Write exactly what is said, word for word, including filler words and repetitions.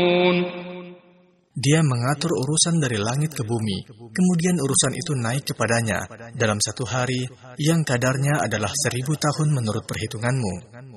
Dia mengatur urusan dari langit ke bumi, kemudian urusan itu naik kepadanya dalam satu hari yang kadarnya adalah seribu tahun menurut perhitunganmu.